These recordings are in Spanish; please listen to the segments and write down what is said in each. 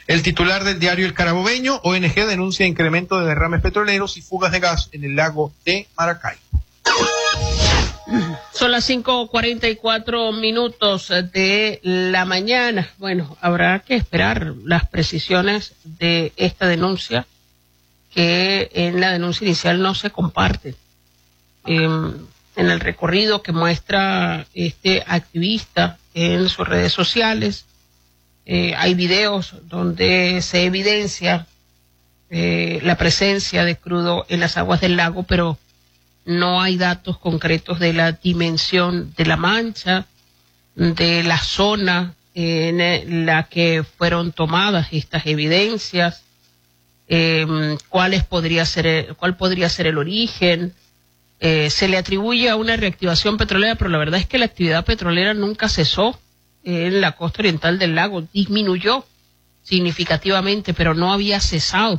El titular del diario El Carabobeño, ONG denuncia incremento de derrames petroleros y fugas de gas en el lago de Maracaibo. Son las 5:44 de la mañana. Bueno, habrá que esperar las precisiones de esta denuncia, que en la denuncia inicial no se comparten. En el recorrido que muestra este activista en sus redes sociales, hay videos donde se evidencia la presencia de crudo en las aguas del lago, pero no hay datos concretos de la dimensión de la mancha, de la zona en la que fueron tomadas estas evidencias, cuál podría ser el origen. Se le atribuye a una reactivación petrolera, pero la verdad es que la actividad petrolera nunca cesó en la costa oriental del lago, disminuyó significativamente, pero no había cesado.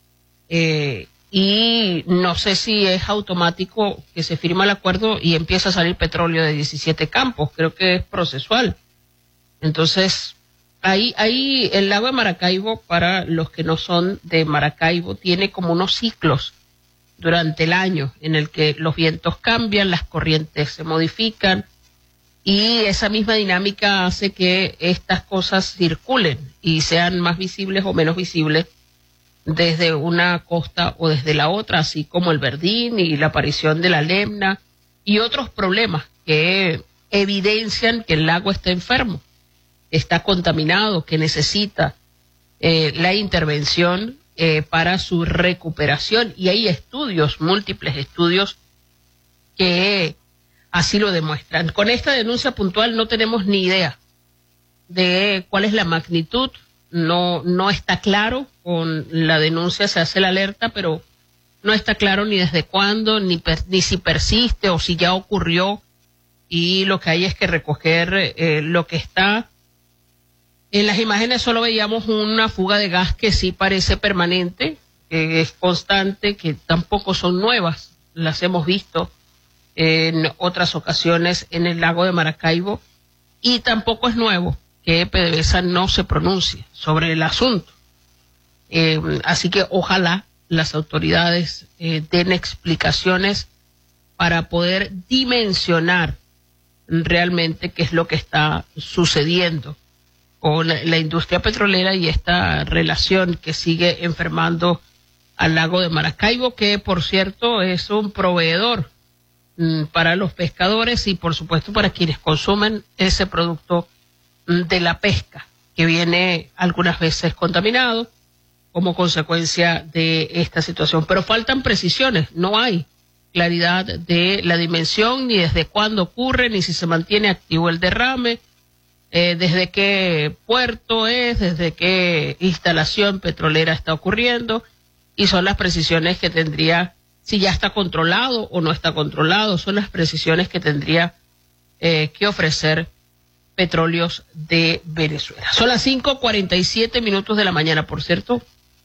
Y no sé si es automático que se firma el acuerdo y empieza a salir petróleo de 17 campos, creo que es procesual. Entonces, ahí el lago de Maracaibo, para los que no son de Maracaibo, tiene como unos ciclos durante el año en el que los vientos cambian, las corrientes se modifican, y esa misma dinámica hace que estas cosas circulen y sean más visibles o menos visibles desde una costa o desde la otra, así como el verdín y la aparición de la lemna y otros problemas que evidencian que el lago está enfermo, está contaminado, que necesita la intervención para su recuperación, y hay estudios, múltiples estudios que así lo demuestran. Con esta denuncia puntual no tenemos ni idea de cuál es la magnitud, no está claro. Con la denuncia se hace la alerta, pero no está claro ni desde cuándo, ni si persiste o si ya ocurrió, y lo que hay es que recoger lo que está. En las imágenes solo veíamos una fuga de gas que sí parece permanente, que es constante, que tampoco son nuevas, las hemos visto en otras ocasiones en el lago de Maracaibo, y tampoco es nuevo que PDVSA no se pronuncie sobre el asunto. Así que ojalá las autoridades den explicaciones para poder dimensionar realmente qué es lo que está sucediendo con la industria petrolera y esta relación que sigue enfermando al lago de Maracaibo, que por cierto es un proveedor para los pescadores y por supuesto para quienes consumen ese producto de la pesca, que viene algunas veces contaminado como consecuencia de esta situación. Pero faltan precisiones, no hay claridad de la dimensión, ni desde cuándo ocurre, ni si se mantiene activo el derrame, desde qué puerto es, desde qué instalación petrolera está ocurriendo, y son las precisiones que tendría, si ya está controlado o no está controlado, son las precisiones que tendría que ofrecer Petróleos de Venezuela. Son las 5:47 de la mañana. Por cierto,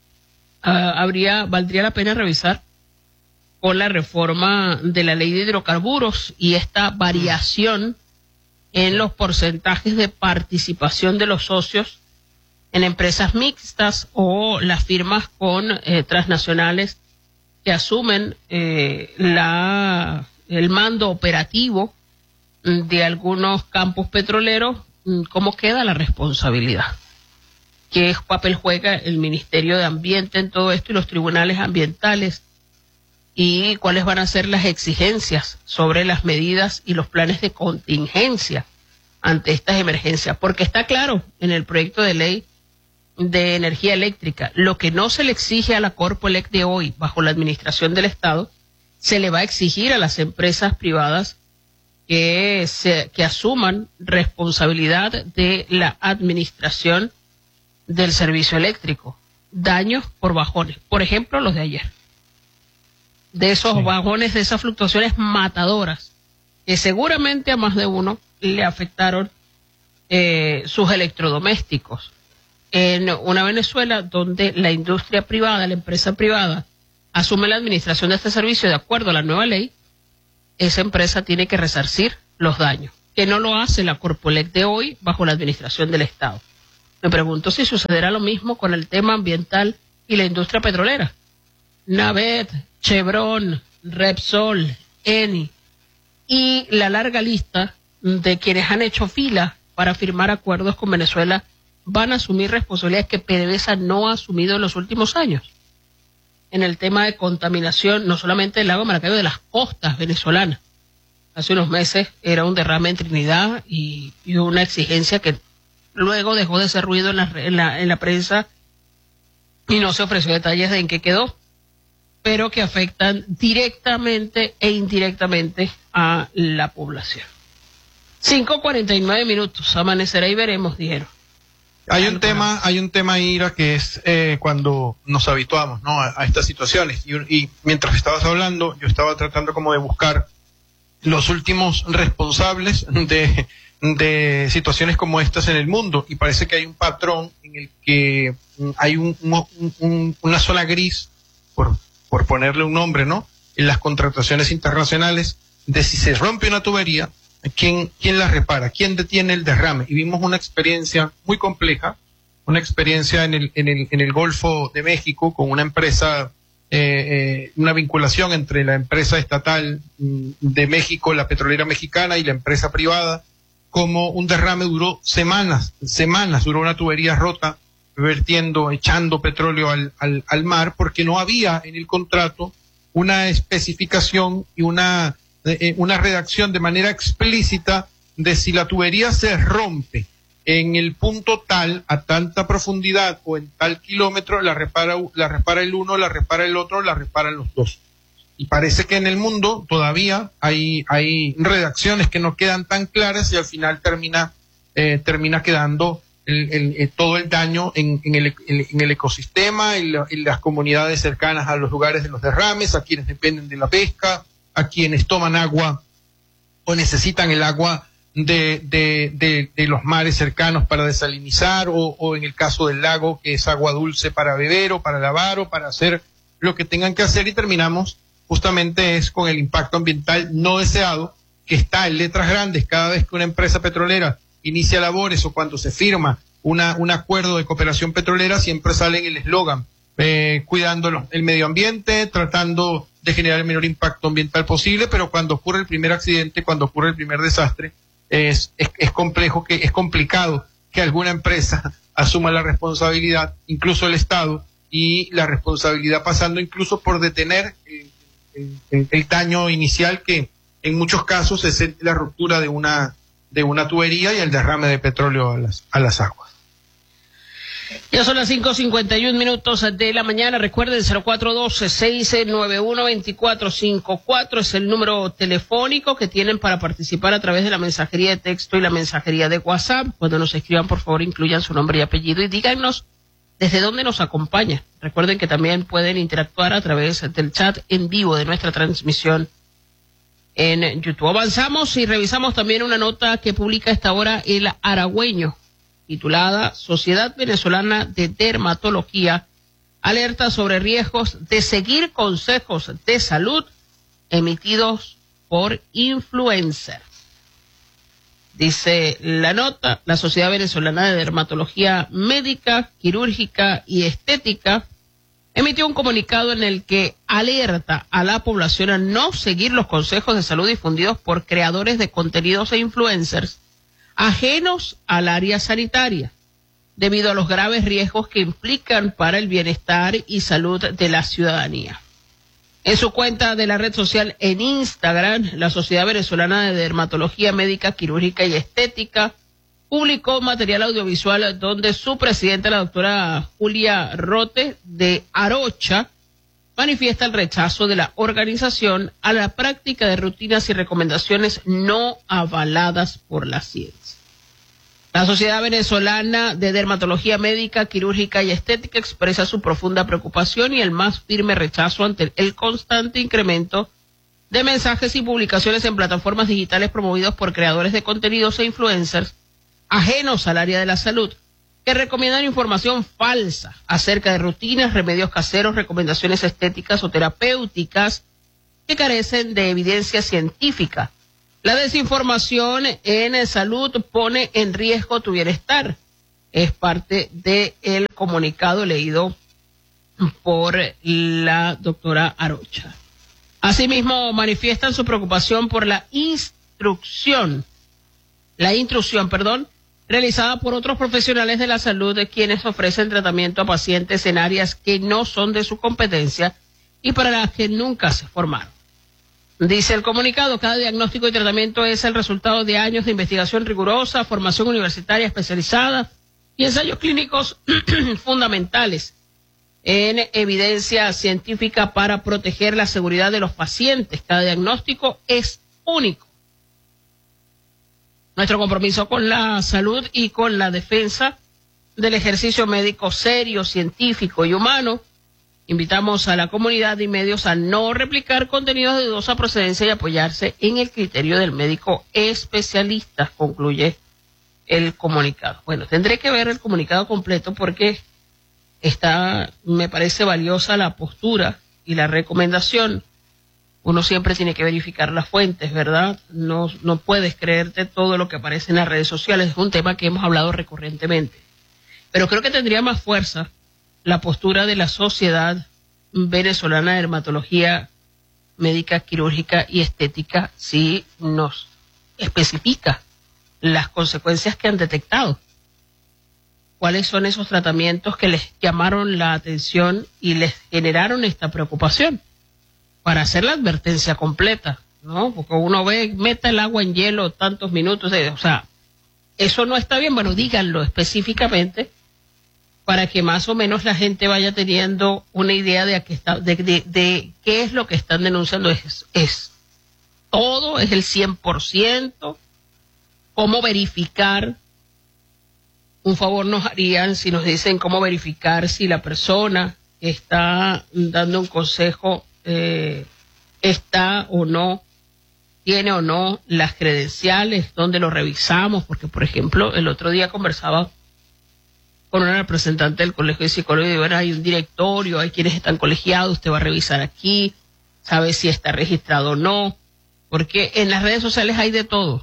valdría la pena revisar con la reforma de la ley de hidrocarburos y esta variación en los porcentajes de participación de los socios en empresas mixtas o las firmas con transnacionales que asumen el mando operativo de algunos campos petroleros. ¿Cómo queda la responsabilidad? ¿Qué papel juega el Ministerio de Ambiente en todo esto y los tribunales ambientales? ¿Y cuáles van a ser las exigencias sobre las medidas y los planes de contingencia ante estas emergencias? Porque está claro en el proyecto de ley de energía eléctrica, lo que no se le exige a la Corpoelec de hoy bajo la administración del Estado, se le va a exigir a las empresas privadas que asuman responsabilidad de la administración del servicio eléctrico. Daños por bajones, por ejemplo los de ayer, de esos bajones, de esas fluctuaciones matadoras que seguramente a más de uno le afectaron sus electrodomésticos en una Venezuela donde la industria privada, la empresa privada asume la administración de este servicio de acuerdo a la nueva ley. Esa empresa tiene que resarcir los daños, que no lo hace la Corpoelec de hoy bajo la administración del Estado. Me pregunto si sucederá lo mismo con el tema ambiental y la industria petrolera. Navet, Chevron, Repsol, Eni y la larga lista de quienes han hecho fila para firmar acuerdos con Venezuela van a asumir responsabilidades que PDVSA no ha asumido en los últimos años. En el tema de contaminación, no solamente del lago Maracaibo, de las costas venezolanas. Hace unos meses era un derrame en Trinidad y una exigencia que luego dejó de ser ruido en la prensa y no se ofreció detalles de en qué quedó, pero que afectan directamente e indirectamente a la población. 5:49 minutos, amanecerá y veremos, dijeron. Hay un tema, Ira, que es cuando nos habituamos, ¿no?, a estas situaciones. Y mientras estabas hablando, yo estaba tratando como de buscar los últimos responsables de situaciones como estas en el mundo, y parece que hay un patrón en el que hay una zona gris, por ponerle un nombre, ¿no?, en las contrataciones internacionales, de si se rompe una tubería, ¿quién la repara? ¿Quién detiene el derrame? Y vimos una experiencia muy compleja, una experiencia en el Golfo de México con una empresa, una vinculación entre la empresa estatal de México, la petrolera mexicana, y la empresa privada, como un derrame duró semanas, duró una tubería rota, echando petróleo al mar, porque no había en el contrato una especificación y una redacción de manera explícita de si la tubería se rompe en el punto tal, a tanta profundidad o en tal kilómetro, la repara el uno, la repara el otro, la reparan los dos. Y parece que en el mundo todavía hay redacciones que no quedan tan claras, y al final termina quedando todo el daño en el ecosistema, en las comunidades cercanas a los lugares de los derrames, a quienes dependen de la pesca, a quienes toman agua o necesitan el agua de los mares cercanos para desalinizar, o en el caso del lago, que es agua dulce para beber o para lavar o para hacer lo que tengan que hacer, y terminamos justamente es con el impacto ambiental no deseado, que está en letras grandes cada vez que una empresa petrolera inicia labores o cuando se firma un acuerdo de cooperación petrolera, siempre sale en el eslogan, cuidando el medio ambiente, tratando de generar el menor impacto ambiental posible, pero cuando ocurre el primer accidente, cuando ocurre el primer desastre, es complicado que alguna empresa asuma la responsabilidad, incluso el Estado, y la responsabilidad pasando incluso por detener el daño inicial, que en muchos casos es la ruptura de una tubería y el derrame de petróleo a las aguas. Ya son las 5:51 minutos de la mañana. Recuerden, 0412-691-2454 es el número telefónico que tienen para participar a través de la mensajería de texto y la mensajería de WhatsApp. Cuando nos escriban, por favor, incluyan su nombre y apellido y díganos desde dónde nos acompaña. Recuerden que también pueden interactuar a través del chat en vivo de nuestra transmisión en YouTube. Avanzamos y revisamos también una nota que publica a esta hora El Aragüeño, titulada Sociedad Venezolana de Dermatología alerta sobre riesgos de seguir consejos de salud emitidos por influencers. Dice la nota, la Sociedad Venezolana de Dermatología Médica, Quirúrgica y Estética emitió un comunicado en el que alerta a la población a no seguir los consejos de salud difundidos por creadores de contenidos e influencers ajenos al área sanitaria, debido a los graves riesgos que implican para el bienestar y salud de la ciudadanía. En su cuenta de la red social en Instagram, la Sociedad Venezolana de Dermatología Médica, Quirúrgica y Estética publicó material audiovisual donde su presidenta, la doctora Julia Rote de Arocha, manifiesta el rechazo de la organización a la práctica de rutinas y recomendaciones no avaladas por la ciencia. La Sociedad Venezolana de Dermatología Médica, Quirúrgica y Estética expresa su profunda preocupación y el más firme rechazo ante el constante incremento de mensajes y publicaciones en plataformas digitales promovidos por creadores de contenidos e influencers ajenos al área de la salud, que recomiendan información falsa acerca de rutinas, remedios caseros, recomendaciones estéticas o terapéuticas que carecen de evidencia científica. La desinformación en salud pone en riesgo tu bienestar. Es parte del comunicado leído por la doctora Arocha. Asimismo, manifiestan su preocupación por la intrusión, realizada por otros profesionales de la salud de quienes ofrecen tratamiento a pacientes en áreas que no son de su competencia y para las que nunca se formaron. Dice el comunicado, cada diagnóstico y tratamiento es el resultado de años de investigación rigurosa, formación universitaria especializada y ensayos clínicos fundamentales en evidencia científica para proteger la seguridad de los pacientes. Cada diagnóstico es único. Nuestro compromiso con la salud y con la defensa del ejercicio médico serio, científico y humano. Invitamos a la comunidad y medios a no replicar contenidos de dudosa procedencia y apoyarse en el criterio del médico especialista, concluye el comunicado. Bueno, tendré que ver el comunicado completo porque me parece valiosa la postura y la recomendación. Uno siempre tiene que verificar las fuentes, ¿verdad? No puedes creerte todo lo que aparece en las redes sociales. Es un tema que hemos hablado recurrentemente. Pero creo que tendría más fuerza la postura de la Sociedad Venezolana de Dermatología Médica, Quirúrgica y Estética si nos especifica las consecuencias que han detectado. ¿Cuáles son esos tratamientos que les llamaron la atención y les generaron esta preocupación? Para hacer la advertencia completa, ¿no? Porque uno ve, meta el agua en hielo tantos minutos, o sea, eso no está bien. Bueno, díganlo específicamente para que más o menos la gente vaya teniendo una idea de qué es lo que están denunciando. ¿Es todo? ¿Es el 100%? ¿Cómo verificar? Un favor nos harían si nos dicen cómo verificar si la persona que está dando un consejo está o no, tiene o no las credenciales, dónde lo revisamos, porque por ejemplo el otro día conversaba con una representante del Colegio de Psicólogos y digo, bueno, hay un directorio, hay quienes están colegiados, usted va a revisar aquí, sabe si está registrado o no, porque en las redes sociales hay de todo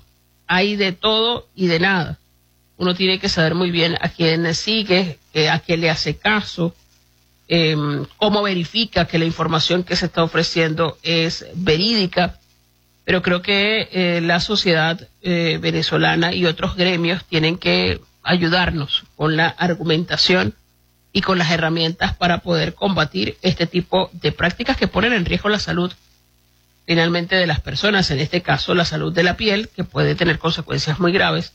y de nada. Uno tiene que saber muy bien a quién sigue, a quién le hace caso, cómo verifica que la información que se está ofreciendo es verídica. Pero creo que la sociedad venezolana y otros gremios tienen que ayudarnos con la argumentación y con las herramientas para poder combatir este tipo de prácticas que ponen en riesgo la salud finalmente de las personas, en este caso la salud de la piel, que puede tener consecuencias muy graves,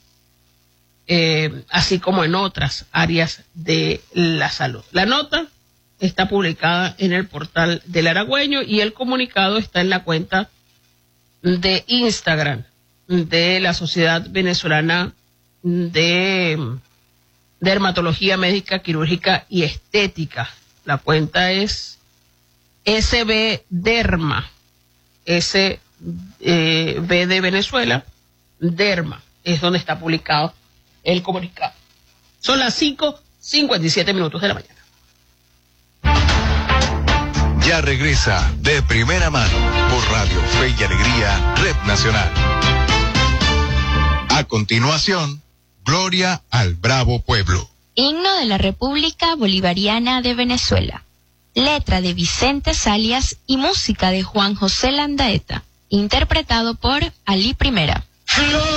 así como en otras áreas de la salud. La nota está publicada en el portal del Aragüeño y el comunicado está en la cuenta de Instagram de la Sociedad Venezolana de Dermatología Médica, Quirúrgica y Estética. La cuenta es SB Derma, SB de Venezuela, Derma, es donde está publicado el comunicado. Son las 5:57 de la mañana. Ya regresa De Primera Mano por Radio Fe y Alegría, Red Nacional. A continuación, Gloria al Bravo Pueblo. Himno de la República Bolivariana de Venezuela. Letra de Vicente Salias y música de Juan José Landaeta. Interpretado por Ali Primera.